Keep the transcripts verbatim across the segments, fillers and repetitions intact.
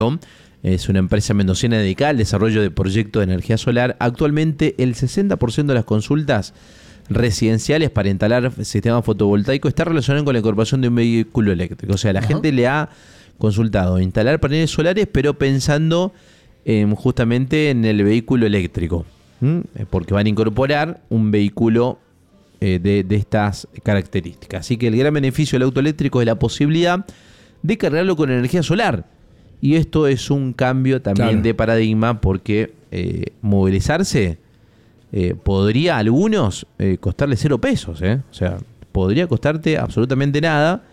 Es una empresa mendocina dedicada al desarrollo de proyectos de energía solar. Actualmente el sesenta por ciento de las consultas residenciales para instalar sistemas fotovoltaicos está relacionado con la incorporación de un vehículo eléctrico. O sea, la Ajá. gente le ha consultado instalar paneles solares, pero pensando en, justamente en el vehículo eléctrico, ¿Mm? porque van a incorporar un vehículo eh, de, de estas características. Así que el gran beneficio del auto eléctrico es la posibilidad de cargarlo con energía solar. Y esto es un cambio también claro. de paradigma, porque eh, movilizarse eh, podría a algunos eh, costarle cero pesos. ¿eh? O sea, podría costarte absolutamente nada.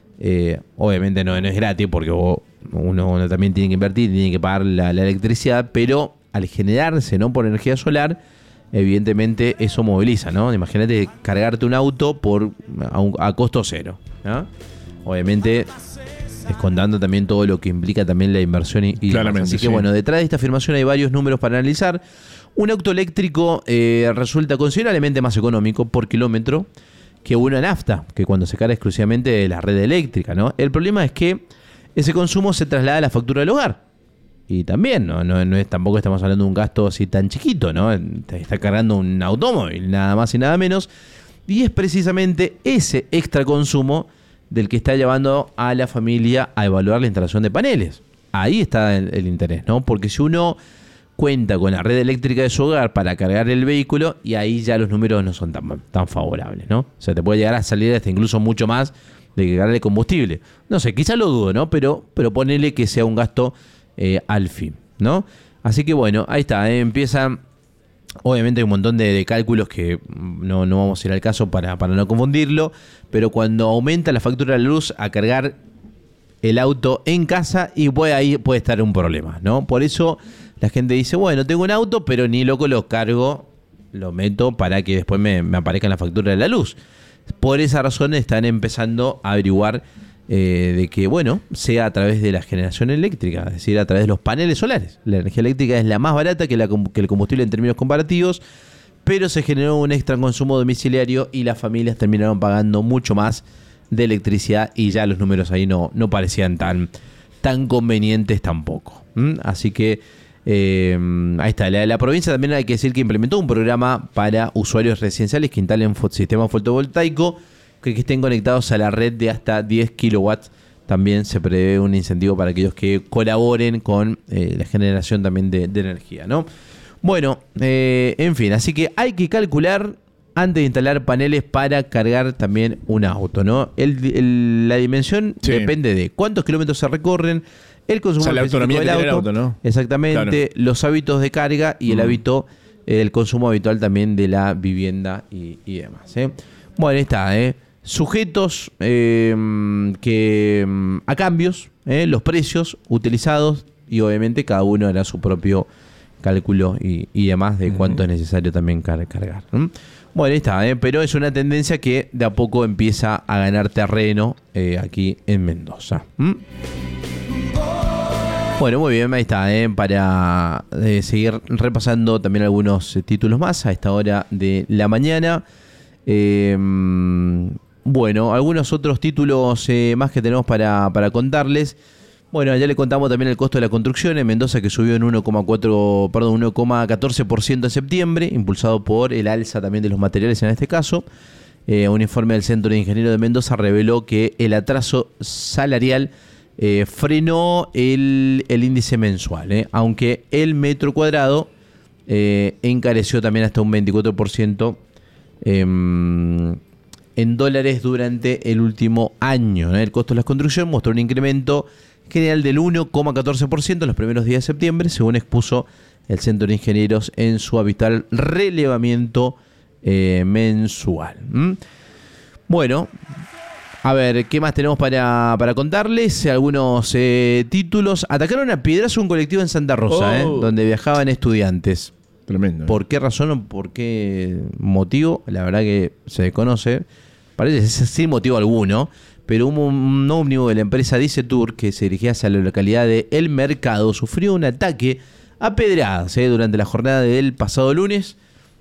Eh, obviamente no, no es gratis, porque vos, uno, uno también tiene que invertir, tiene que pagar la, la electricidad, pero al generarse, ¿no?, por energía solar, evidentemente eso moviliza, ¿no? Imagínate cargarte un auto por a, un, a costo cero, ¿no? Obviamente descontando también todo lo que implica también la inversión y, y demás. Así que sí. bueno, detrás de esta afirmación hay varios números para analizar. Un auto eléctrico eh, resulta considerablemente más económico por kilómetro que una nafta, que cuando se carga exclusivamente de la red eléctrica, ¿no? El problema es que ese consumo se traslada a la factura del hogar. Y también, ¿no? No, no es, tampoco estamos hablando de un gasto así tan chiquito, ¿no? Te está cargando un automóvil, nada más y nada menos. Y es precisamente ese extra consumo del que está llevando a la familia a evaluar la instalación de paneles. Ahí está el, el interés, ¿no? Porque si uno cuenta con la red eléctrica de su hogar para cargar el vehículo, y ahí ya los números no son tan, tan favorables, ¿no? O sea, te puede llegar a salir hasta incluso mucho más de que cargarle combustible. No sé, quizá lo dudo, ¿no? Pero, pero ponele que sea un gasto eh, al fin, ¿no? Así que bueno, ahí está, ¿eh? Empiezan. Obviamente hay un montón de, de cálculos que no, no vamos a ir al caso para, para no confundirlo, pero cuando aumenta la factura de la luz a cargar el auto en casa, y puede, ahí puede estar un problema, ¿no? Por eso la gente dice, bueno, tengo un auto, pero ni loco lo cargo, lo meto para que después me, me aparezca en la factura de la luz. Por esa razón están empezando a averiguar eh, de que, bueno, sea a través de la generación eléctrica, es decir, a través de los paneles solares. La energía eléctrica es la más barata que, la, que el combustible en términos comparativos, pero se generó un extra consumo domiciliario y las familias terminaron pagando mucho más de electricidad, y ya los números ahí no, no parecían tan, tan convenientes tampoco. ¿Mm? Así que eh, ahí está. La, la provincia también hay que decir que implementó un programa para usuarios residenciales que instalen fo- sistemas fotovoltaicos que, que estén conectados a la red de hasta diez kilowatts. También se prevé un incentivo para aquellos que colaboren con eh, la generación también de, de energía, ¿no? Bueno, eh, en fin, así que hay que calcular antes de instalar paneles para cargar también un auto, ¿no? El, el, la dimensión sí. depende de cuántos kilómetros se recorren, el consumo, o sea, la autonomía del auto, el auto, ¿no? Exactamente, claro. Los hábitos de carga y el mm. hábito, el consumo habitual también de la vivienda y, y demás, ¿eh? Bueno, ahí está, ¿eh? Sujetos eh, que a cambios, ¿eh? Los precios utilizados, y obviamente cada uno hará su propio cálculo y, y demás de cuánto uh-huh. es necesario también car- cargar. ¿Mm? Bueno, ahí está, ¿eh? Pero es una tendencia que de a poco empieza a ganar terreno eh, aquí en Mendoza. ¿Mm? Bueno, muy bien, ahí está, ¿eh? Para eh, seguir repasando también algunos eh, títulos más a esta hora de la mañana. Eh, bueno, algunos otros títulos eh, más que tenemos para, para contarles. Bueno, ya le contamos también el costo de la construcción en Mendoza, que subió en uno coma cuatro, perdón, uno coma catorce por ciento en septiembre, impulsado por el alza también de los materiales en este caso. Eh, un informe del Centro de Ingenieros de Mendoza reveló que el atraso salarial eh, frenó el, el índice mensual, eh, aunque el metro cuadrado eh, encareció también hasta un veinticuatro por ciento eh, en dólares durante el último año, ¿eh? El costo de la construcción mostró un incremento general del uno coma catorce por ciento en los primeros días de septiembre, según expuso el Centro de Ingenieros en su habitual relevamiento eh, mensual. ¿Mm? Bueno, a ver, ¿qué más tenemos para, para contarles? Algunos eh, títulos. Atacaron a piedrazo un colectivo en Santa Rosa, oh. eh, donde viajaban estudiantes. Tremendo. ¿Por qué razón o por qué motivo? La verdad que se desconoce. Parece sin motivo alguno. Pero un ómnibus de la empresa Dicetour que se dirigía hacia la localidad de El Mercado sufrió un ataque a pedradas ¿eh? durante la jornada del pasado lunes.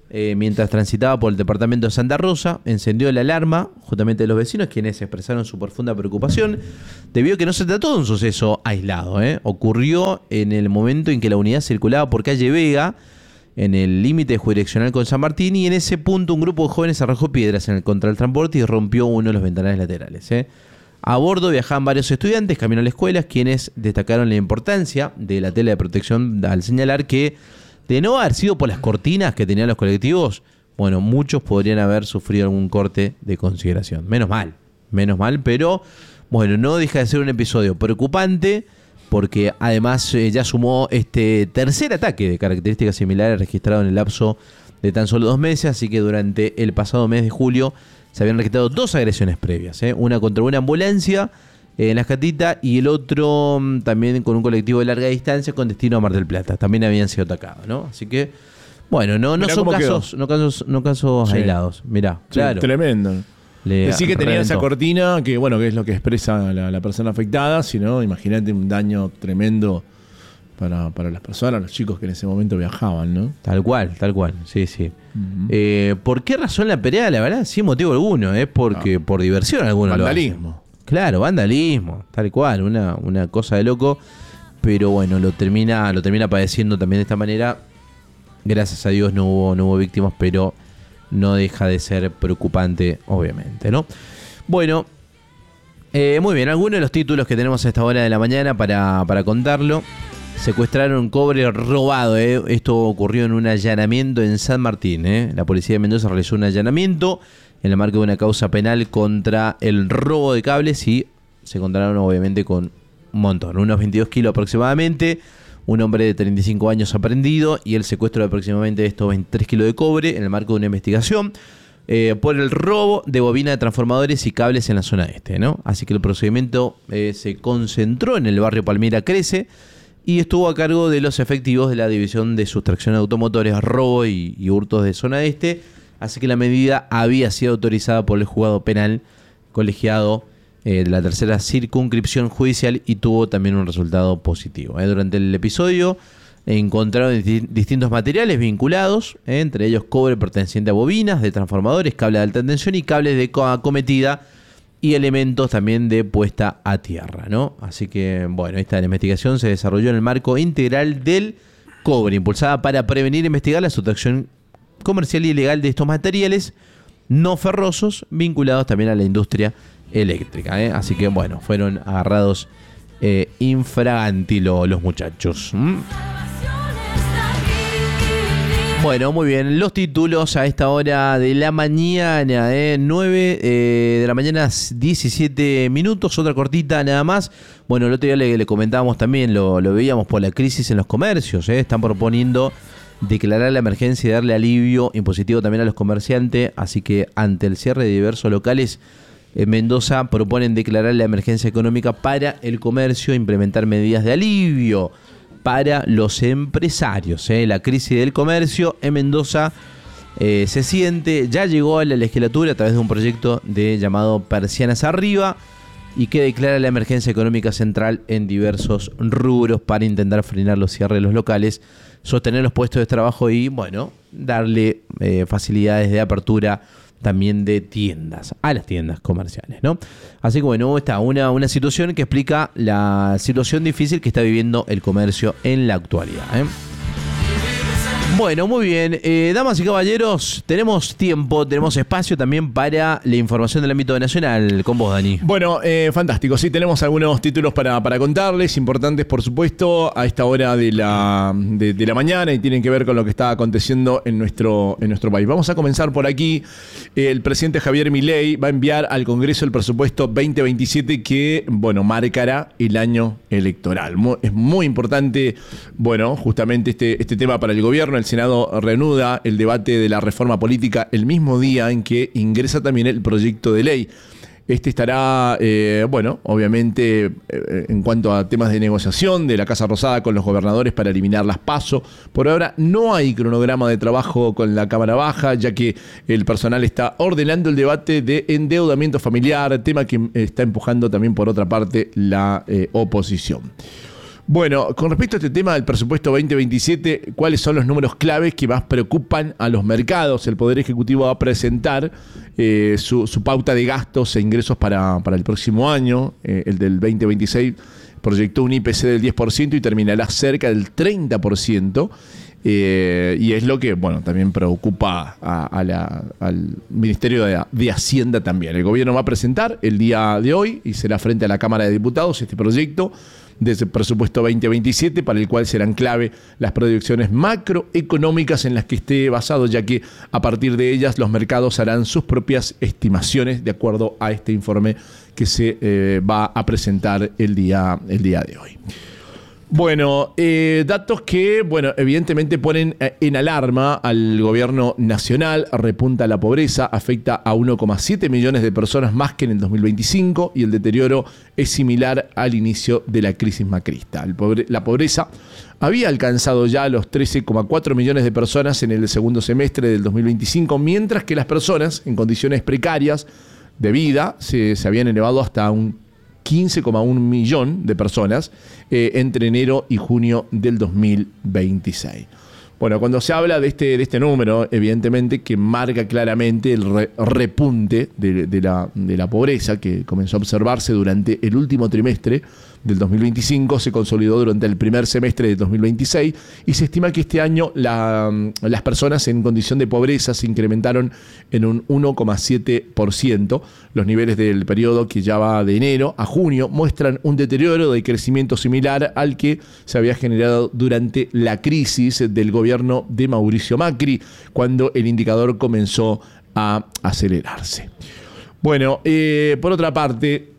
eh, mientras transitaba por el departamento de Santa Rosa, encendió la alarma justamente de los vecinos, quienes expresaron su profunda preocupación, debido a que no se trató de un suceso aislado, ¿eh? Ocurrió en el momento en que la unidad circulaba por calle Vega, en el límite jurisdiccional con San Martín, y en ese punto un grupo de jóvenes arrojó piedras en el contra del transporte y rompió uno de los ventanales laterales, ¿eh? A bordo viajaban varios estudiantes camino a la escuela, quienes destacaron la importancia de la tela de protección al señalar que, de no haber sido por las cortinas que tenían los colectivos, bueno, muchos podrían haber sufrido algún corte de consideración. Menos mal, menos mal, pero bueno, no deja de ser un episodio preocupante, porque además eh, ya sumó este tercer ataque de características similares registrado en el lapso de tan solo dos meses, así que durante el pasado mes de julio se habían registrado dos agresiones previas, ¿eh? Una contra una ambulancia eh, en Las Catitas y el otro mm, también con un colectivo de larga distancia con destino a Mar del Plata. También habían sido atacados, ¿no? Así que, bueno, no, no son casos, no casos, no casos sí. aislados. Mirá, sí, claro. Tremendo. Decir que tenía reventó. Esa cortina, que bueno, que es lo que expresa la, la persona afectada, sino imagínate un daño tremendo para, para las personas, los chicos que en ese momento viajaban, ¿no? Tal cual, tal cual, sí, sí. Uh-huh. Eh, ¿Por qué razón la pelea? La verdad, sin motivo alguno, es porque ah. por diversión alguno. Vandalismo. Claro, vandalismo, tal cual, una, una cosa de loco, pero bueno, lo termina, lo termina padeciendo también de esta manera. Gracias a Dios no hubo, no hubo víctimas, pero no deja de ser preocupante, obviamente, ¿no? Bueno, eh, muy bien, algunos de los títulos que tenemos a esta hora de la mañana para, para contarlo. Secuestraron cobre robado, ¿eh? Esto ocurrió en un allanamiento en San Martín, ¿eh? La policía de Mendoza realizó un allanamiento en el marco de una causa penal contra el robo de cables y se encontraron obviamente con un montón, unos veintidós kilos aproximadamente. Un hombre de treinta y cinco años aprehendido y el secuestro de aproximadamente estos veintitrés kilos de cobre en el marco de una investigación eh, por el robo de bobina de transformadores y cables en la zona este, ¿no? Así que el procedimiento eh, se concentró en el barrio Palmira Crece y estuvo a cargo de los efectivos de la División de Sustracción de Automotores, Robo y, y Hurtos de zona este. Así que la medida había sido autorizada por el juzgado penal colegiado de la tercera circunscripción judicial y tuvo también un resultado positivo. ¿eh? Durante el episodio encontraron disti- distintos materiales vinculados, ¿eh? entre ellos cobre perteneciente a bobinas de transformadores, cables de alta tensión y cables de co- acometida y elementos también de puesta a tierra, ¿no? Así que, bueno, esta investigación se desarrolló en el marco integral del cobre, impulsada para prevenir e investigar la sustracción comercial y ilegal de estos materiales no ferrosos vinculados también a la industria eléctrica, ¿eh? Así que bueno, fueron agarrados eh, infraganti lo, los muchachos. ¿Mm? Bueno, muy bien, los títulos a esta hora de la mañana, ¿eh? nueve eh, de la mañana, diecisiete minutos, otra cortita nada más. Bueno, el otro día le, le comentábamos también, lo, lo veíamos por la crisis en los comercios, ¿eh? Están proponiendo declarar la emergencia y darle alivio impositivo también a los comerciantes, así que ante el cierre de diversos locales en Mendoza proponen declarar la emergencia económica para el comercio e implementar medidas de alivio para los empresarios. ¿eh? La crisis del comercio en Mendoza eh, se siente, ya llegó a la legislatura a través de un proyecto de llamado Persianas Arriba y que declara la emergencia económica central en diversos rubros para intentar frenar los cierres de los locales, sostener los puestos de trabajo y, bueno, darle eh, facilidades de apertura también de tiendas, a las tiendas comerciales, ¿no? Así que bueno, está una, una situación que explica la situación difícil que está viviendo el comercio en la actualidad, ¿eh? Bueno, muy bien, eh, damas y caballeros, tenemos tiempo, tenemos espacio también para la información del ámbito nacional. Con vos, Dani. Bueno, eh, fantástico, sí, tenemos algunos títulos para, para contarles, importantes por supuesto, a esta hora de la, de, de la mañana y tienen que ver con lo que está aconteciendo en nuestro, en nuestro país. Vamos a comenzar por aquí. El presidente Javier Milei va a enviar al Congreso el presupuesto veinte veintisiete que, bueno, marcará el año electoral. Es muy importante, bueno, justamente este, este tema para el gobierno. El Senado reanuda el debate de la reforma política el mismo día en que ingresa también el proyecto de ley. Este estará, eh, bueno, obviamente eh, en cuanto a temas de negociación de la Casa Rosada con los gobernadores para eliminar las PASO. Por ahora no hay cronograma de trabajo con la Cámara Baja, ya que el personal está ordenando el debate de endeudamiento familiar, tema que está empujando también por otra parte la eh, oposición. Bueno, con respecto a este tema del presupuesto veinte veintisiete, ¿cuáles son los números claves que más preocupan a los mercados? El Poder Ejecutivo va a presentar eh, su, su pauta de gastos e ingresos para, para el próximo año. Eh, el del veinte veintiséis proyectó un I P C del diez por ciento y terminará cerca del treinta por ciento. Eh, y es lo que, bueno, también preocupa a, a la, al Ministerio de, de Hacienda también. El gobierno va a presentar el día de hoy y será frente a la Cámara de Diputados este proyecto de presupuesto veinte veintisiete, para el cual serán clave las proyecciones macroeconómicas en las que esté basado, ya que a partir de ellas los mercados harán sus propias estimaciones de acuerdo a este informe que se eh, va a presentar el día, el día de hoy. Bueno, eh, datos que, bueno, evidentemente ponen en alarma al gobierno nacional. Repunta la pobreza, afecta a uno coma siete millones de personas más que en el dos mil veinticinco y el deterioro es similar al inicio de la crisis macrista. El pobre, la pobreza había alcanzado ya los trece coma cuatro millones de personas en el segundo semestre del dos mil veinticinco, mientras que las personas en condiciones precarias de vida se, se habían elevado hasta un quince coma uno millón de personas eh, entre enero y junio del dos mil veintiséis. Bueno, cuando se habla de este, de este número, evidentemente que marca claramente el re, repunte de, de, la, de la pobreza que comenzó a observarse durante el último trimestre del dos mil veinticinco, se consolidó durante el primer semestre de dos mil veintiséis y se estima que este año la, las personas en condición de pobreza se incrementaron en un uno coma siete por ciento. Los niveles del periodo que ya va de enero a junio muestran un deterioro de crecimiento similar al que se había generado durante la crisis del gobierno de Mauricio Macri, cuando el indicador comenzó a acelerarse. Bueno, eh, por otra parte,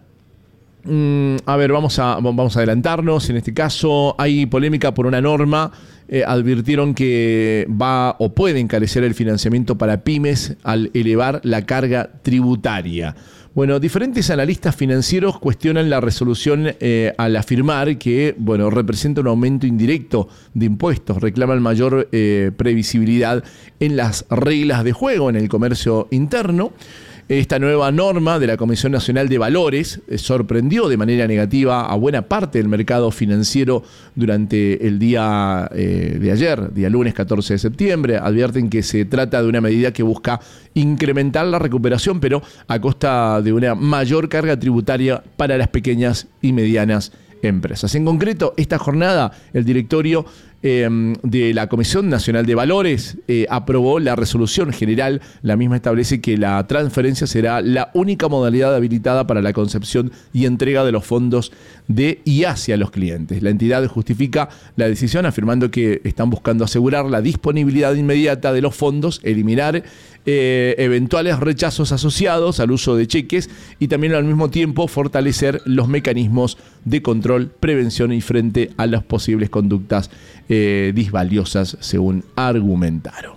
Mm, a ver, vamos a, vamos a adelantarnos. En este caso hay polémica por una norma. Eh, advirtieron que va o puede encarecer el financiamiento para pymes al elevar la carga tributaria. Bueno, diferentes analistas financieros cuestionan la resolución eh, al afirmar que, bueno, representa un aumento indirecto de impuestos. Reclaman mayor eh, previsibilidad en las reglas de juego en el comercio interno. Esta nueva norma de la Comisión Nacional de Valores sorprendió de manera negativa a buena parte del mercado financiero durante el día eh, de ayer, día lunes catorce de septiembre. Advierten que se trata de una medida que busca incrementar la recuperación, pero a costa de una mayor carga tributaria para las pequeñas y medianas empresas. En concreto, esta jornada, el directorio eh, de la Comisión Nacional de Valores eh, aprobó la resolución general. La misma establece que la transferencia será la única modalidad habilitada para la concepción y entrega de los fondos de y hacia los clientes. La entidad justifica la decisión afirmando que están buscando asegurar la disponibilidad inmediata de los fondos, eliminar eh, eventuales rechazos asociados al uso de cheques y también al mismo tiempo fortalecer los mecanismos de control, prevención y frente a las posibles conductas eh, disvaliosas, según argumentaron.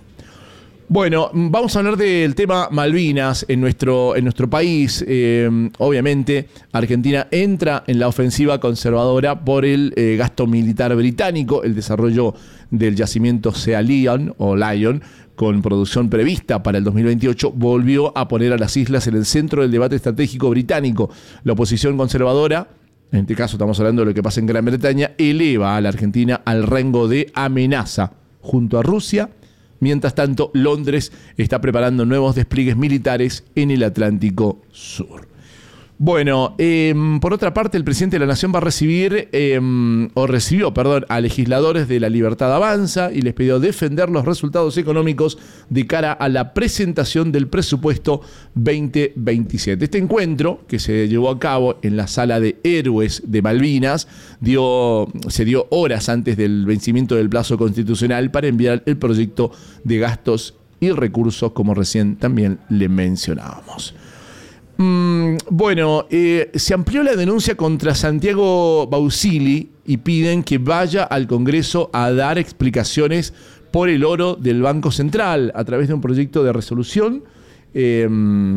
Bueno, vamos a hablar del tema Malvinas en nuestro, en nuestro país. Eh, obviamente, Argentina entra en la ofensiva conservadora por el eh, gasto militar británico, el desarrollo del yacimiento Sea Lion o Lion, con producción prevista para el dos mil veintiocho, volvió a poner a las islas en el centro del debate estratégico británico. La oposición conservadora, en este caso estamos hablando de lo que pasa en Gran Bretaña, eleva a la Argentina al rango de amenaza junto a Rusia. Mientras tanto, Londres está preparando nuevos despliegues militares en el Atlántico Sur. Bueno, eh, por otra parte, el presidente de la Nación va a recibir, eh, o recibió, perdón, a legisladores de La Libertad Avanza y les pidió defender los resultados económicos de cara a la presentación del presupuesto veinte veintisiete. Este encuentro, que se llevó a cabo en la Sala de Héroes de Malvinas, dio, se dio horas antes del vencimiento del plazo constitucional para enviar el proyecto de gastos y recursos, como recién también le mencionábamos. Mm, bueno, eh, se amplió la denuncia contra Santiago Bausili y piden que vaya al Congreso a dar explicaciones por el oro del Banco Central a través de un proyecto de resolución. Eh,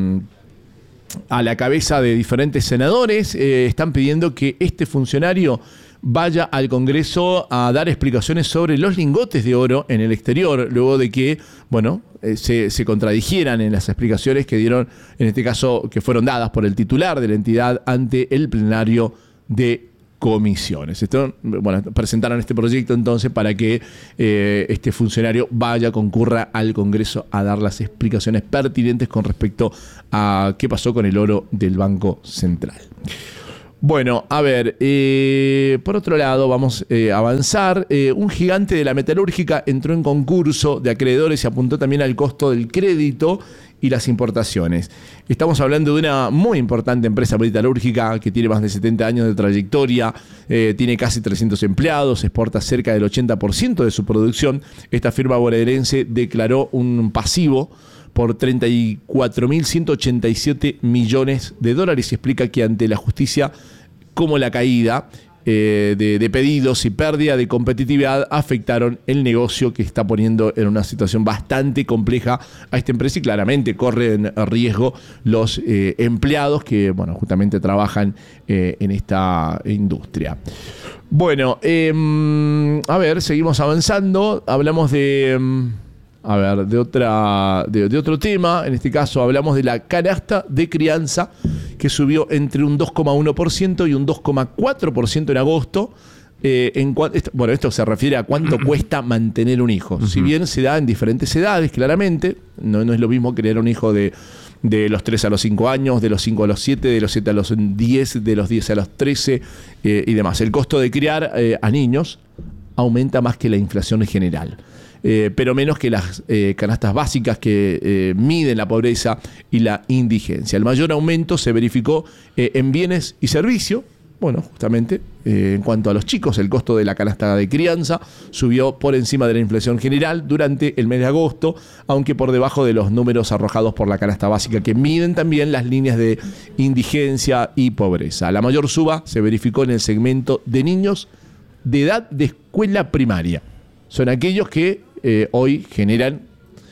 a la cabeza de diferentes senadores eh, están pidiendo que este funcionario vaya al Congreso a dar explicaciones sobre los lingotes de oro en el exterior, luego de que, bueno, eh, se, se contradijeran en las explicaciones que dieron, en este caso, que fueron dadas por el titular de la entidad ante el plenario de comisiones. Esto, bueno, presentaron este proyecto entonces para que eh, este funcionario vaya, concurra al Congreso a dar las explicaciones pertinentes con respecto a qué pasó con el oro del Banco Central. Bueno, a ver, eh, por otro lado, vamos eh, a avanzar. Eh, un gigante de la metalúrgica entró en concurso de acreedores y apuntó también al costo del crédito y las importaciones. Estamos hablando de una muy importante empresa metalúrgica que tiene más de setenta años de trayectoria, eh, tiene casi trescientos empleados, exporta cerca del ochenta por ciento de su producción. Esta firma bonaerense declaró un pasivo por treinta y cuatro mil ciento ochenta y siete millones de dólares y explica que ante la justicia, como la caída eh, de, de pedidos y pérdida de competitividad afectaron el negocio, que está poniendo en una situación bastante compleja a esta empresa y claramente corren riesgo los eh, empleados que, bueno, justamente trabajan eh, en esta industria. Bueno, eh, a ver, seguimos avanzando. Hablamos de... A ver, de, otra, de, de otro tema, en este caso hablamos de la canasta de crianza que subió entre un dos coma uno por ciento y un dos coma cuatro por ciento en agosto. Eh, en cua- esto, bueno, esto se refiere a cuánto cuesta mantener un hijo. Uh-huh. Si bien se da en diferentes edades, claramente, no, no es lo mismo criar un hijo de, de los tres a los cinco años, de los cinco a los siete, de los siete a los diez, de los diez a los trece eh, y demás. El costo de criar eh, a niños aumenta más que la inflación en general. Eh, pero menos que las eh, canastas básicas que eh, miden la pobreza y la indigencia. El mayor aumento se verificó eh, en bienes y servicios. Bueno, justamente eh, en cuanto a los chicos, el costo de la canasta de crianza subió por encima de la inflación general durante el mes de agosto, aunque por debajo de los números arrojados por la canasta básica, que miden también las líneas de indigencia y pobreza. La mayor suba se verificó en el segmento de niños de edad de escuela primaria. Son aquellos que Eh, hoy generan,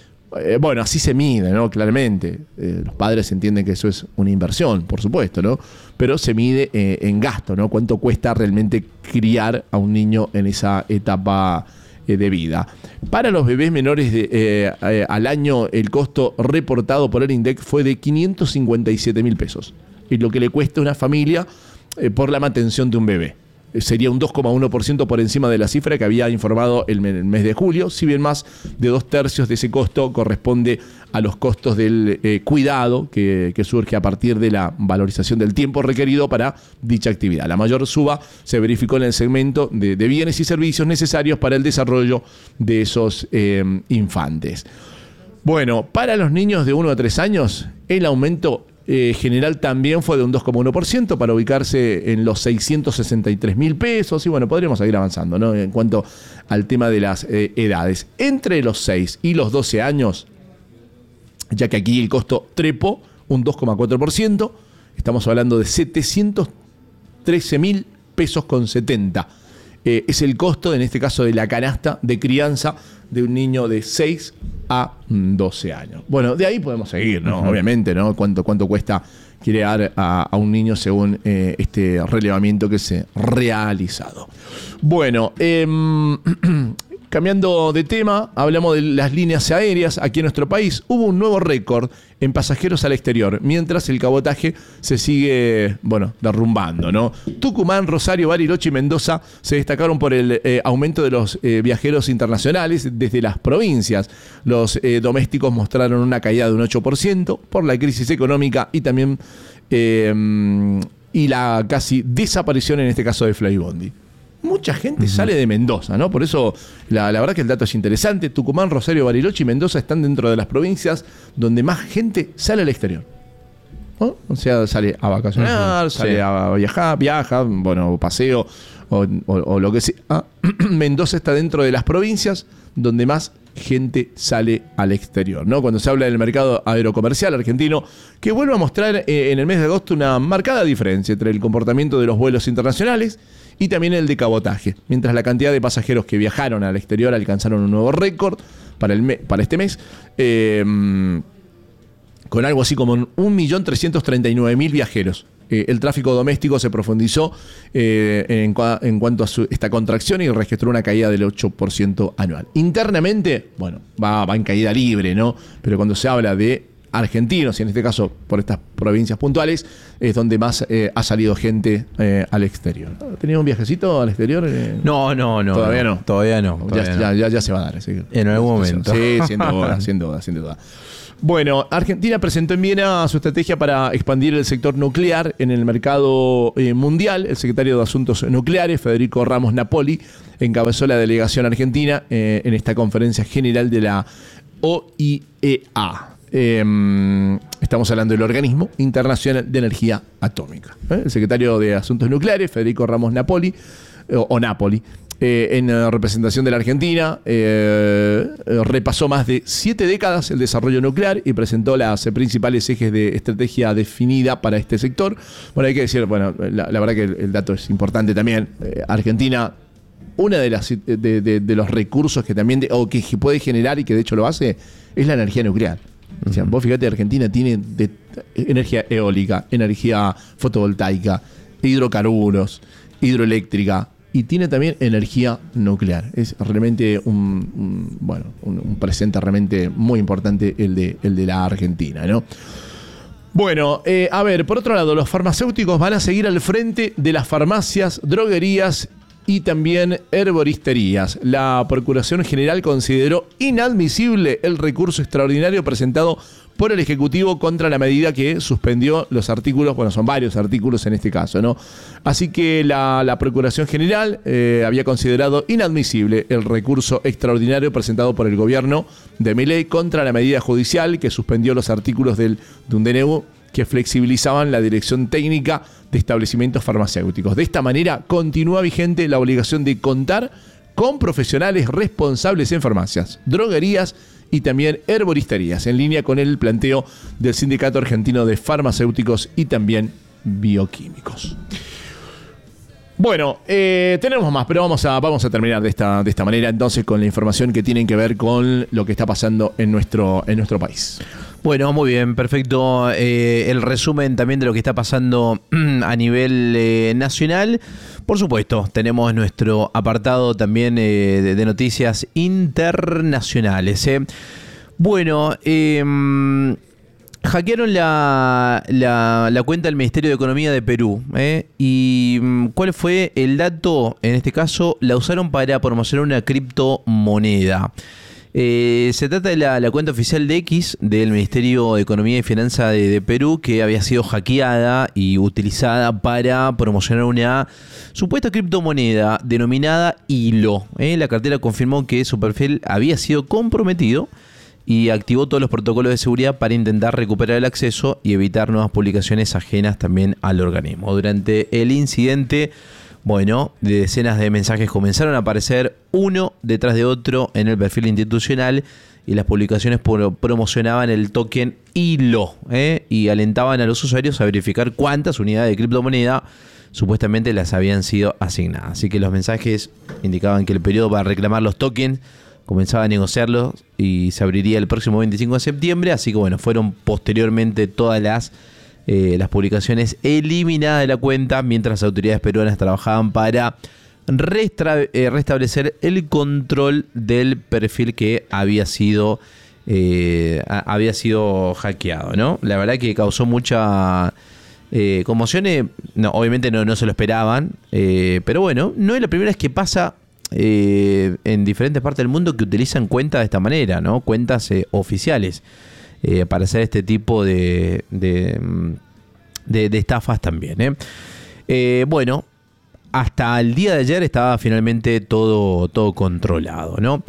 eh, bueno, así se mide, ¿no? Claramente. Eh, los padres entienden que eso es una inversión, por supuesto, ¿no? Pero se mide eh, en gasto, ¿no? Cuánto cuesta realmente criar a un niño en esa etapa eh, de vida. Para los bebés menores de, eh, eh, al año, el costo reportado por el INDEC fue de quinientos cincuenta y siete mil pesos. Es lo que le cuesta a una familia eh, por la mantención de un bebé. Sería un dos coma uno por ciento por encima de la cifra que había informado el mes de julio, si bien más de dos tercios de ese costo corresponde a los costos del eh, cuidado que, que surge a partir de la valorización del tiempo requerido para dicha actividad. La mayor suba se verificó en el segmento de, de bienes y servicios necesarios para el desarrollo de esos eh, infantes. Bueno, para los niños de uno a tres años, el aumento Eh, general también fue de un dos coma uno por ciento para ubicarse en los seiscientos sesenta y tres mil pesos. Y bueno, podríamos seguir avanzando, ¿no? En cuanto al tema de las eh, edades. Entre los seis y los doce años, ya que aquí el costo trepó un dos coma cuatro por ciento, estamos hablando de setecientos trece mil pesos con setenta. Eh, es el costo, en este caso, de la canasta de crianza de un niño de seis a doce años. Bueno, de ahí podemos seguir, ¿no? Uh-huh. Obviamente, ¿no? ¿Cuánto, cuánto cuesta criar a, a un niño según eh, este relevamiento que se ha realizado? Bueno, eh, cambiando de tema, hablamos de las líneas aéreas aquí en nuestro país. Hubo un nuevo récord en pasajeros al exterior, mientras el cabotaje se sigue, bueno, derrumbando, ¿no? Tucumán, Rosario, Bariloche y Mendoza se destacaron por el eh, aumento de los eh, viajeros internacionales desde las provincias. Los eh, domésticos mostraron una caída de un ocho por ciento por la crisis económica y también eh, y la casi desaparición, en este caso, de Flybondi. Mucha gente uh-huh. sale de Mendoza, ¿no? Por eso la, la verdad que el dato es interesante. Tucumán, Rosario, Bariloche y Mendoza están dentro de las provincias donde más gente sale al exterior, ¿no? O sea, sale a vacacionar, uh-huh. sale sí. a viajar, viaja, bueno, paseo o, o, o lo que sea. Ah, Mendoza está dentro de las provincias donde más gente sale al exterior, ¿no? Cuando se habla del mercado aerocomercial argentino, que vuelve a mostrar eh, en el mes de agosto una marcada diferencia entre el comportamiento de los vuelos internacionales y también el de cabotaje, mientras la cantidad de pasajeros que viajaron al exterior alcanzaron un nuevo récord para, el me- para este mes, eh, con algo así como un millón trescientos treinta y nueve mil viajeros. Eh, el tráfico doméstico se profundizó eh, en, cua- en cuanto a su, esta contracción y registró una caída del ocho por ciento anual. Internamente, bueno, va, va en caída libre, ¿no? Pero cuando se habla de argentinos, y en este caso por estas provincias puntuales, es donde más eh, ha salido gente eh, al exterior. ¿Tenías un viajecito al exterior? Eh, no, no, no. Todavía no. no todavía no. Ya, Todavía ya, no. ya, ya se va a dar. Así que, en algún momento. Sí, sin duda, sin duda, sin duda. Bueno, Argentina presentó en Viena su estrategia para expandir el sector nuclear en el mercado eh, mundial. El secretario de Asuntos Nucleares, Federico Ramos Napoli, encabezó la delegación argentina eh, en esta conferencia general de la O I E A. Eh, estamos hablando del Organismo Internacional de Energía Atómica. ¿eh? El secretario de Asuntos Nucleares, Federico Ramos Napoli, eh, o Napoli, Eh, en uh, representación de la Argentina, eh, eh, repasó más de siete décadas el desarrollo nuclear y presentó las eh, principales ejes de estrategia definida para este sector. Bueno, hay que decir, bueno, la, la verdad que el, el dato es importante también. Eh, Argentina, una de las de, de, de los recursos que también de, o que puede generar y que de hecho lo hace, es la energía nuclear. O sea, vos fíjate, Argentina tiene de, energía eólica, energía fotovoltaica, hidrocarburos, hidroeléctrica. Y tiene también energía nuclear. Es realmente un, un bueno, un, un presente realmente muy importante el de, el de la Argentina, ¿no? Bueno, eh, a ver, por otro lado, los farmacéuticos van a seguir al frente de las farmacias, droguerías y también herboristerías. La Procuración General consideró inadmisible el recurso extraordinario presentado por el Ejecutivo contra la medida que suspendió los artículos, bueno, son varios artículos en este caso, ¿no? Así que la, la Procuración General eh, había considerado inadmisible el recurso extraordinario presentado por el gobierno de Milei contra la medida judicial que suspendió los artículos del, de un D N U que flexibilizaban la dirección técnica de establecimientos farmacéuticos. De esta manera, continúa vigente la obligación de contar con profesionales responsables en farmacias, droguerías y también herboristerías, en línea con el planteo del Sindicato Argentino de Farmacéuticos y también Bioquímicos. Bueno, eh, tenemos más, pero vamos a, vamos a terminar de esta, de esta manera entonces con la información que tiene que ver con lo que está pasando en nuestro, en nuestro país. Bueno, muy bien, perfecto. Eh, el resumen también de lo que está pasando a nivel eh, nacional. Por supuesto, tenemos nuestro apartado también eh, de, de noticias internacionales. Eh. Bueno, eh, hackearon la, la, la cuenta del Ministerio de Economía de Perú. Eh, ¿Y cuál fue el dato? En este caso, la usaron para promocionar una criptomoneda. Eh, se trata de la, la cuenta oficial de X del Ministerio de Economía y Finanzas de, de Perú, que había sido hackeada y utilizada para promocionar una supuesta criptomoneda denominada Hilo. Eh, la cartera confirmó que su perfil había sido comprometido y activó todos los protocolos de seguridad para intentar recuperar el acceso y evitar nuevas publicaciones ajenas también al organismo. Durante el incidente, bueno, de decenas de mensajes comenzaron a aparecer uno detrás de otro en el perfil institucional y las publicaciones pro- promocionaban el token Hilo ¿eh? y alentaban a los usuarios a verificar cuántas unidades de criptomoneda supuestamente las habían sido asignadas. Así que los mensajes indicaban que el periodo para reclamar los tokens comenzaba a negociarlos y se abriría el próximo veinticinco de septiembre. Así que bueno, fueron posteriormente todas las Eh, las publicaciones eliminadas de la cuenta mientras las autoridades peruanas trabajaban para restra- eh, restablecer el control del perfil que había sido eh, a- había sido hackeado, ¿no? La verdad que causó mucha eh, conmoción. Eh, no, obviamente no, no se lo esperaban, eh, pero bueno, no es la primera vez que pasa eh, en diferentes partes del mundo que utilizan cuentas de esta manera, ¿no? Cuentas eh, oficiales. Eh, para hacer este tipo de, de, de, de estafas también. ¿eh? Eh, bueno, hasta el día de ayer estaba finalmente todo, todo controlado, ¿no?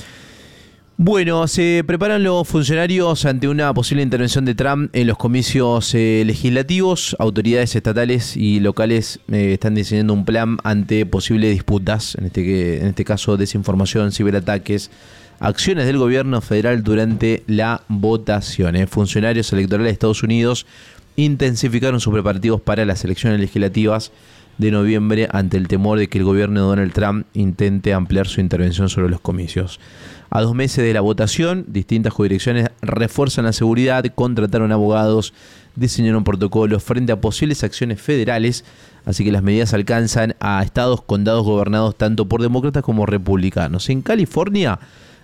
Bueno, se preparan los funcionarios ante una posible intervención de Trump en los comicios eh, legislativos. Autoridades estatales y locales eh, están diseñando un plan ante posibles disputas, en este, en este caso desinformación, ciberataques, acciones del gobierno federal durante la votación. Eh. Funcionarios electorales de Estados Unidos intensificaron sus preparativos para las elecciones legislativas de noviembre ante el temor de que el gobierno de Donald Trump intente ampliar su intervención sobre los comicios. A dos meses de la votación, distintas jurisdicciones refuerzan la seguridad, contrataron abogados, diseñaron protocolos frente a posibles acciones federales, así que las medidas alcanzan a estados, condados gobernados tanto por demócratas como republicanos. En California,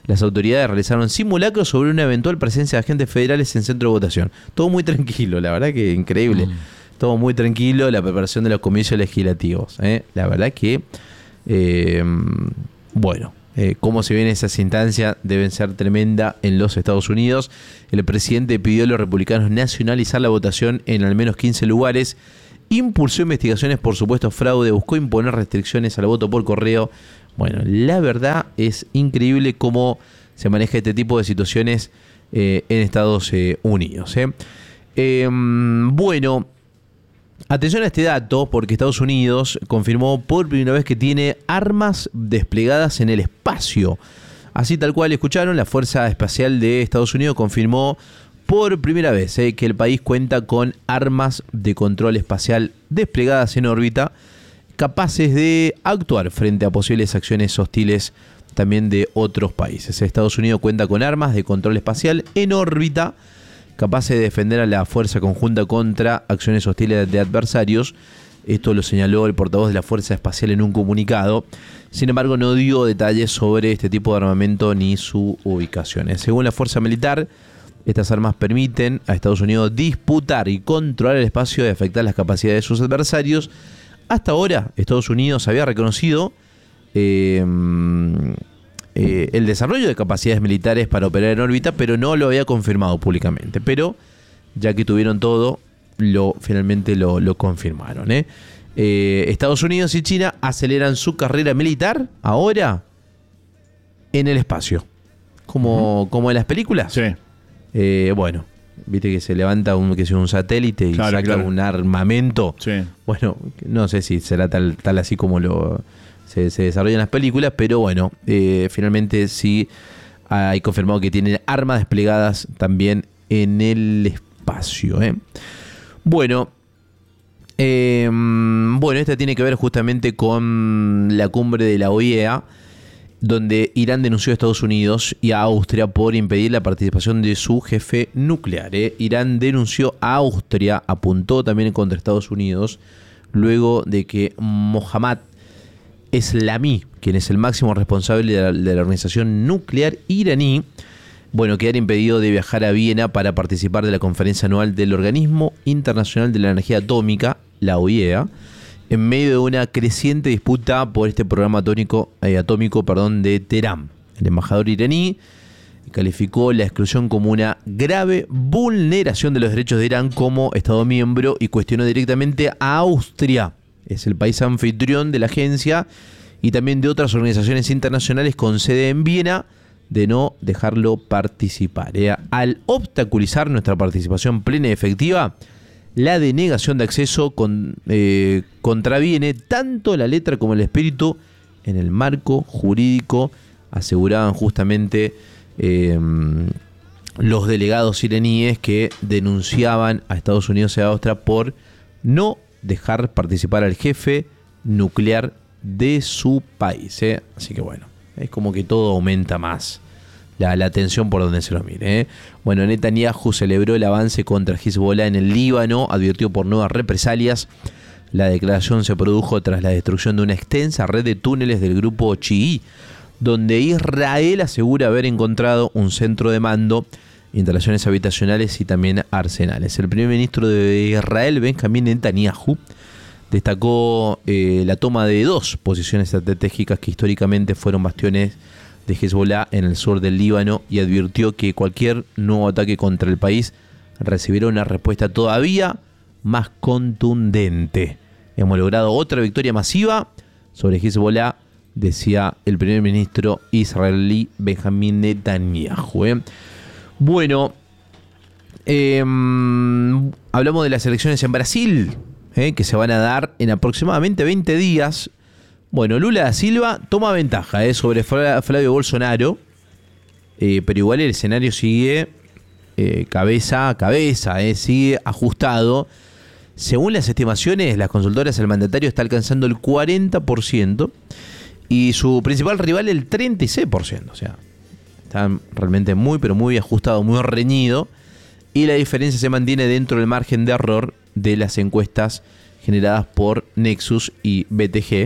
las autoridades realizaron simulacros sobre una eventual presencia de agentes federales en centro de votación. Todo muy tranquilo, la verdad que increíble. Mm. Todo muy tranquilo, la preparación de los comicios legislativos. ¿eh? La verdad que, eh, bueno, eh, cómo se ven esas instancias deben ser tremenda en los Estados Unidos. El presidente pidió a los republicanos nacionalizar la votación en al menos quince lugares. Impulsó investigaciones por supuesto fraude, buscó imponer restricciones al voto por correo. Bueno, la verdad es increíble cómo se maneja este tipo de situaciones eh, en Estados eh, Unidos. ¿eh? Eh, bueno, atención a este dato porque Estados Unidos confirmó por primera vez que tiene armas desplegadas en el espacio. Así tal cual escucharon, la Fuerza Espacial de Estados Unidos confirmó por primera vez eh, que el país cuenta con armas de control espacial desplegadas en órbita, capaces de actuar frente a posibles acciones hostiles también de otros países. Estados Unidos cuenta con armas de control espacial en órbita, capaces de defender a la fuerza conjunta contra acciones hostiles de adversarios. Esto lo señaló el portavoz de la Fuerza Espacial en un comunicado. Sin embargo, no dio detalles sobre este tipo de armamento ni su ubicación. Según la Fuerza Militar, estas armas permiten a Estados Unidos disputar y controlar el espacio y afectar las capacidades de sus adversarios. Hasta ahora, Estados Unidos había reconocido eh, eh, el desarrollo de capacidades militares para operar en órbita, pero no lo había confirmado públicamente. Pero, ya que tuvieron todo, lo finalmente lo, lo confirmaron. ¿eh? Eh, Estados Unidos y China aceleran su carrera militar ahora en el espacio. Como, uh-huh. como en las películas. Sí. Eh, bueno, viste que se levanta un, que sea un satélite y claro, saca claro. un armamento. Sí. Bueno, no sé si será tal, tal así como lo se, se desarrollan las películas, pero bueno, eh, finalmente sí hay confirmado que tienen armas desplegadas también en el espacio. ¿eh? Bueno, eh, bueno, esta tiene que ver justamente con la cumbre de la O I E A, donde Irán denunció a Estados Unidos y a Austria por impedir la participación de su jefe nuclear. ¿eh? Irán denunció a Austria, apuntó también contra Estados Unidos, luego de que Mohammad Eslami, quien es el máximo responsable de la, de la organización nuclear iraní, bueno, quedara impedido de viajar a Viena para participar de la conferencia anual del Organismo Internacional de la Energía Atómica, la O I E A, en medio de una creciente disputa por este programa atómico, eh, atómico perdón, de Teherán. El embajador iraní calificó la exclusión como una grave vulneración de los derechos de Irán como Estado miembro y cuestionó directamente a Austria. Es el país anfitrión de la agencia y también de otras organizaciones internacionales con sede en Viena, de no dejarlo participar. Eh, al obstaculizar nuestra participación plena y efectiva, la denegación de acceso con, eh, contraviene tanto la letra como el espíritu en el marco jurídico, aseguraban justamente eh, los delegados iraníes que denunciaban a Estados Unidos y a Austria por no dejar participar al jefe nuclear de su país. ¿eh? Así que bueno, es como que todo aumenta más. La, la tensión por donde se lo mire. ¿eh? Bueno, Netanyahu celebró el avance contra Hezbollah en el Líbano, advirtió por nuevas represalias. La declaración se produjo tras la destrucción de una extensa red de túneles del grupo chií, donde Israel asegura haber encontrado un centro de mando, instalaciones habitacionales y también arsenales. El primer ministro de Israel, Benjamín Netanyahu, destacó eh, la toma de dos posiciones estratégicas que históricamente fueron bastiones de Hezbollah en el sur del Líbano y advirtió que cualquier nuevo ataque contra el país recibirá una respuesta todavía más contundente. Hemos logrado otra victoria masiva sobre Hezbollah, decía el primer ministro israelí Benjamín Netanyahu. ¿eh? Bueno, eh, hablamos de las elecciones en Brasil, ¿eh? que se van a dar en aproximadamente veinte días. Bueno, Lula da Silva toma ventaja eh, sobre Flavio Bolsonaro, eh, pero igual el escenario sigue eh, cabeza a cabeza, eh, sigue ajustado. Según las estimaciones, las consultoras, el mandatario está alcanzando el cuarenta por ciento y su principal rival el treinta y seis por ciento. O sea, está realmente muy, pero muy ajustado, muy reñido. Y la diferencia se mantiene dentro del margen de error de las encuestas generadas por Nexus y B T G,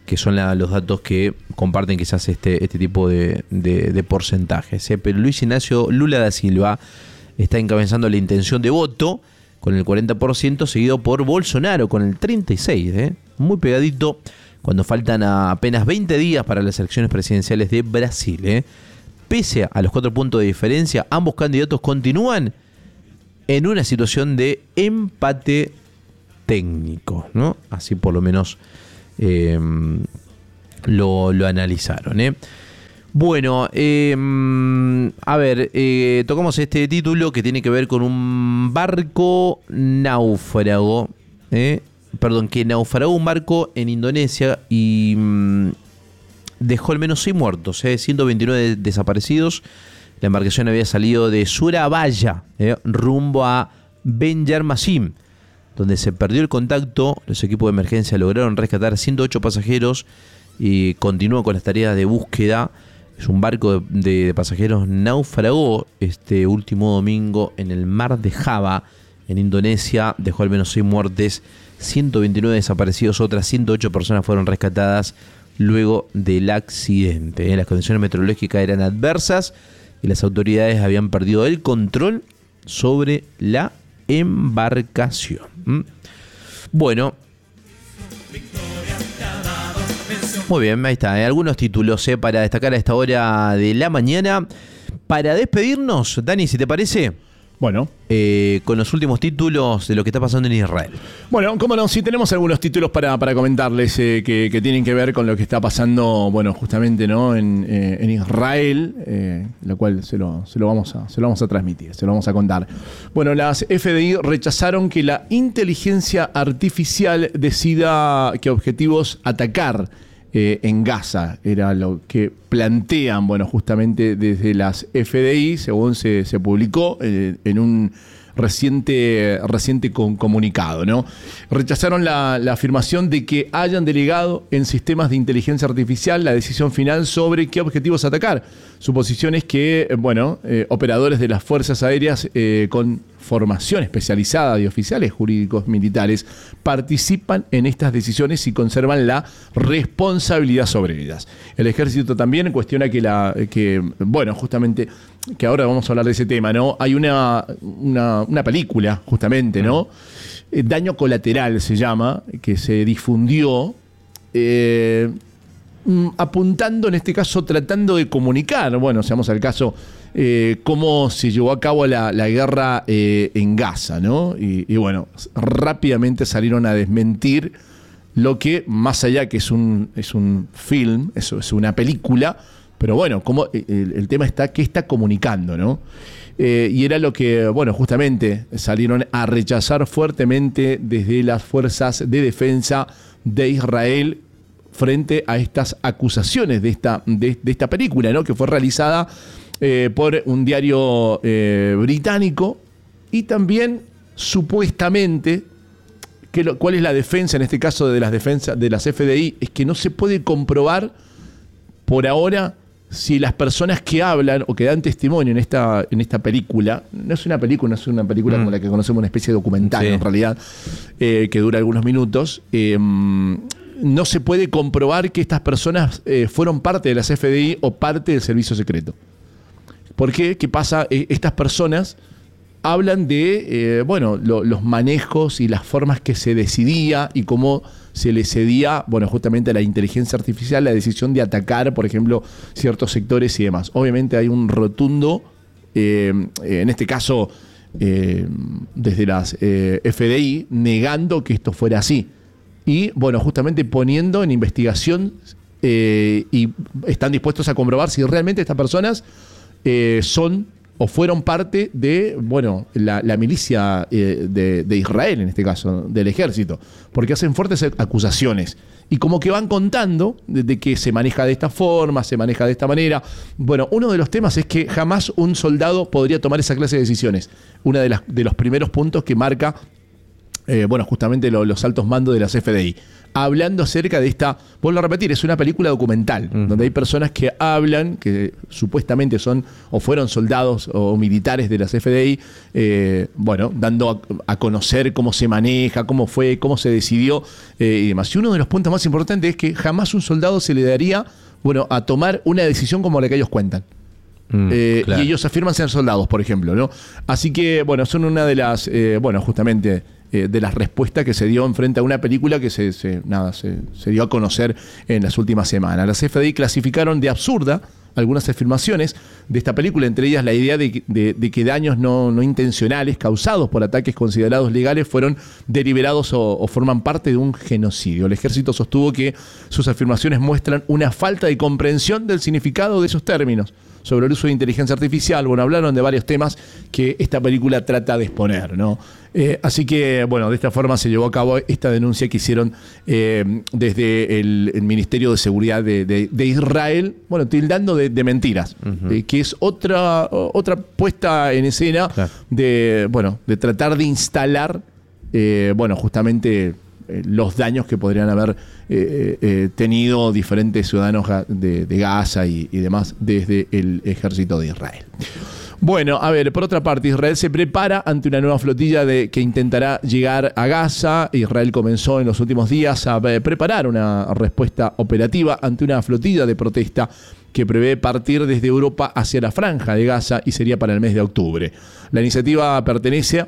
que son la, los datos que comparten quizás este, este tipo de, de, de porcentajes. ¿eh? Pero Luis Ignacio Lula da Silva está encabezando la intención de voto con el cuarenta por ciento, seguido por Bolsonaro con el treinta y seis por ciento. ¿eh? Muy pegadito cuando faltan apenas veinte días para las elecciones presidenciales de Brasil. ¿eh? Pese a los cuatro puntos de diferencia, ambos candidatos continúan en una situación de empate técnico, ¿no? Así por lo menos eh, lo, lo analizaron. ¿eh? Bueno, eh, a ver, eh, tocamos este título que tiene que ver con un barco náufrago, ¿eh? perdón, que naufragó un barco en Indonesia y mm, dejó al menos seis muertos, ¿eh? ciento veintinueve desaparecidos. La embarcación había salido de Surabaya, ¿eh? rumbo a Banjarmasin, donde se perdió el contacto. Los equipos de emergencia lograron rescatar ciento ocho pasajeros y continúan con las tareas de búsqueda. Es un barco de, de pasajeros naufragó este último domingo en el mar de Java, en Indonesia. Dejó al menos seis muertes, ciento veintinueve desaparecidos, otras ciento ocho personas fueron rescatadas luego del accidente. Las condiciones meteorológicas eran adversas y las autoridades habían perdido el control sobre la embarcación. ¿Mm? Bueno. Muy bien, ahí está. Hay algunos títulos eh, para destacar a esta hora de la mañana. Para despedirnos, Dani, si te parece... Bueno. Eh, con los últimos títulos de lo que está pasando en Israel. Bueno, cómo no, sí tenemos algunos títulos para, para comentarles eh, que, que tienen que ver con lo que está pasando, bueno, justamente, ¿no? En, eh, en Israel, eh, lo cual se lo, se, lo vamos a, se lo vamos a transmitir, se lo vamos a contar. Bueno, las F D I rechazaron que la inteligencia artificial decida qué objetivos atacar Eh, en Gaza. Era lo que plantean, bueno, justamente desde las F D I, según se, se publicó eh, en un reciente, reciente con comunicado, ¿no? Rechazaron la, la afirmación de que hayan delegado en sistemas de inteligencia artificial la decisión final sobre qué objetivos atacar. Su posición es que, bueno, eh, operadores de las fuerzas aéreas eh, con formación especializada de oficiales jurídicos militares participan en estas decisiones y conservan la responsabilidad sobre ellas. El ejército también cuestiona que, la, que bueno, justamente, que ahora vamos a hablar de ese tema, ¿no? Hay una, una, una película, justamente, ¿no? Eh, Daño Colateral se llama, que se difundió, eh, apuntando, en este caso, tratando de comunicar, bueno, seamos al caso, eh, cómo se llevó a cabo la, la guerra eh, en Gaza, ¿no? Y, y bueno, rápidamente salieron a desmentir lo que, más allá que es un, es un film, eso es una película, pero bueno, como el, el tema está, ¿qué está comunicando, no? Eh, y era lo que, bueno, justamente salieron a rechazar fuertemente desde las fuerzas de defensa de Israel frente a estas acusaciones de esta, de, de esta película, ¿no? Que fue realizada eh, por un diario eh, británico y también supuestamente, que lo, ¿cuál es la defensa en este caso de las defensas de las F D I? Es que no se puede comprobar por ahora si las personas que hablan o que dan testimonio en esta, en esta película, no es una película, no es una película mm. como la que conocemos, una especie de documental, sí, en realidad, eh, que dura algunos minutos, eh, no se puede comprobar que estas personas eh, fueron parte de las F D I o parte del servicio secreto. ¿Por qué? ¿Qué pasa? Eh, estas personas hablan de eh, bueno, lo, los manejos y las formas que se decidía y cómo se le cedía, bueno, justamente a la inteligencia artificial la decisión de atacar, por ejemplo, ciertos sectores y demás. Obviamente hay un rotundo, eh, en este caso, eh, desde las eh, F D I, negando que esto fuera así. Y, bueno, justamente poniendo en investigación eh, y están dispuestos a comprobar si realmente estas personas eh, son o fueron parte de, bueno, la, la milicia eh, de, de Israel, en este caso, del ejército, porque hacen fuertes acusaciones. Y como que van contando de, de que se maneja de esta forma, se maneja de esta manera. Bueno, uno de los temas es que jamás un soldado podría tomar esa clase de decisiones. Uno de, las, de los primeros puntos que marca eh, bueno, justamente lo, los altos mandos de las F D I. Hablando acerca de esta, vuelvo a repetir, es una película documental, uh-huh. donde hay personas que hablan, que supuestamente son o fueron soldados o militares de las F D I, eh, bueno, dando a, a conocer cómo se maneja, cómo fue, cómo se decidió eh, y demás. Y uno de los puntos más importantes es que jamás un soldado se le daría, bueno, a tomar una decisión como la que ellos cuentan. Mm, eh, claro. Y ellos afirman ser soldados, por ejemplo, ¿no? Así que, bueno, son una de las, eh, bueno, justamente... Eh, de las respuestas que se dio en frente a una película que se, se, nada, se, se dio a conocer en las últimas semanas. Las F D I clasificaron de absurda algunas afirmaciones de esta película, entre ellas la idea de, de, de que daños no, no intencionales causados por ataques considerados legales fueron deliberados o, o forman parte de un genocidio. El ejército sostuvo que sus afirmaciones muestran una falta de comprensión del significado de esos términos. Sobre el uso de inteligencia artificial, bueno, hablaron de varios temas que esta película trata de exponer, ¿no? Eh, así que, bueno, de esta forma se llevó a cabo esta denuncia que hicieron eh, desde el, el Ministerio de Seguridad de, de, de Israel, bueno, tildando de, de mentiras, uh-huh. eh, que es otra, otra puesta en escena claro. de, bueno, de tratar de instalar, eh, bueno, justamente... los daños que podrían haber eh, eh, tenido diferentes ciudadanos de, de Gaza y, y demás desde el ejército de Israel. Bueno, a ver, por otra parte, Israel se prepara ante una nueva flotilla de, que intentará llegar a Gaza. Israel comenzó en los últimos días a eh, preparar una respuesta operativa ante una flotilla de protesta que prevé partir desde Europa hacia la franja de Gaza y sería para el mes de octubre. La iniciativa pertenece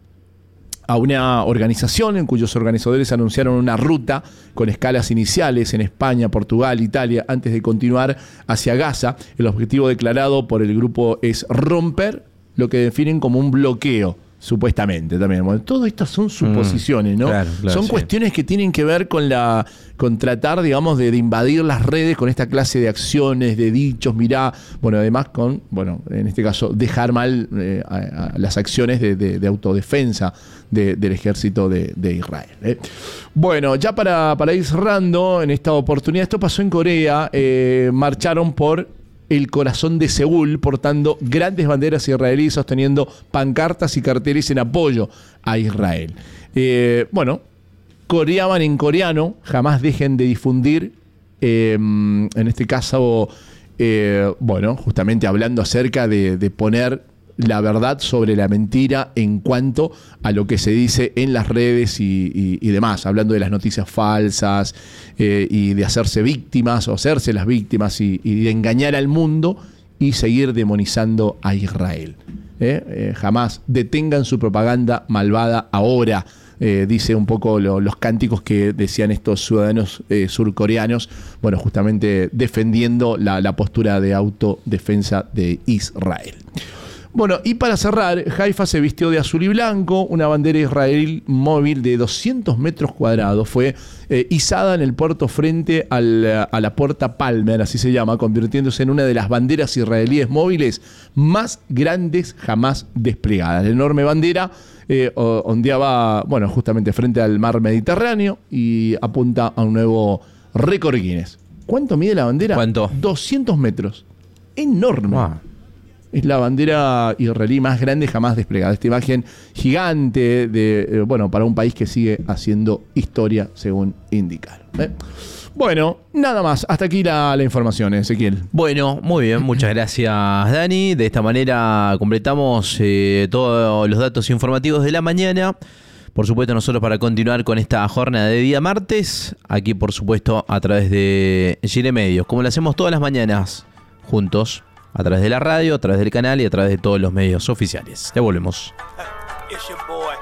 a una organización en cuyos organizadores anunciaron una ruta con escalas iniciales en España, Portugal, Italia, antes de continuar hacia Gaza. El objetivo declarado por el grupo es romper lo que definen como un bloqueo, supuestamente también. Bueno, todo estas son suposiciones, ¿no? Claro, claro, son sí. cuestiones que tienen que ver con la con tratar, digamos, de, de invadir las redes con esta clase de acciones, de dichos, mirá, bueno, además con, bueno, en este caso, dejar mal eh, a, a las acciones de, de, de autodefensa de, del ejército de, de Israel. ¿eh? Bueno, ya para, para ir cerrando en esta oportunidad, esto pasó en Corea, eh, marcharon por el corazón de Seúl, portando grandes banderas israelíes, sosteniendo pancartas y carteles en apoyo a Israel. Eh, bueno, coreaban en coreano, jamás dejen de difundir, eh, en este caso, eh, bueno, justamente hablando acerca de, de poner la verdad sobre la mentira en cuanto a lo que se dice en las redes y, y, y demás, hablando de las noticias falsas eh, y de hacerse víctimas o hacerse las víctimas y, y de engañar al mundo y seguir demonizando a Israel. ¿eh? Eh, jamás detengan su propaganda malvada ahora, eh, dice un poco lo, los cánticos que decían estos ciudadanos eh, surcoreanos, bueno, justamente defendiendo la, la postura de autodefensa de Israel. Bueno, y para cerrar, Haifa se vistió de azul y blanco, una bandera israelí móvil de doscientos metros cuadrados fue eh, izada en el puerto frente al, a la puerta Palmer, así se llama, convirtiéndose en una de las banderas israelíes móviles más grandes jamás desplegadas. La enorme bandera eh, ondeaba, bueno, justamente frente al mar Mediterráneo y apunta a un nuevo récord Guinness. ¿Cuánto mide la bandera? ¿Cuánto? doscientos metros. Enorme. Wow. Es la bandera israelí más grande jamás desplegada. Esta imagen gigante de, eh, bueno, para un país que sigue haciendo historia, según indicaron. ¿eh? Bueno, nada más. Hasta aquí la, la información, Ezequiel. Bueno, muy bien. Muchas gracias, Dani. De esta manera completamos eh, todos los datos informativos de la mañana. Por supuesto, nosotros para continuar con esta jornada de día martes, aquí por supuesto a través de Gire Medios, como lo hacemos todas las mañanas, juntos. A través de la radio, a través del canal y a través de todos los medios oficiales. Ya volvemos. It's your boy.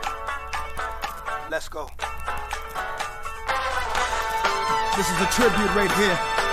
Let's go. This is a tribute right here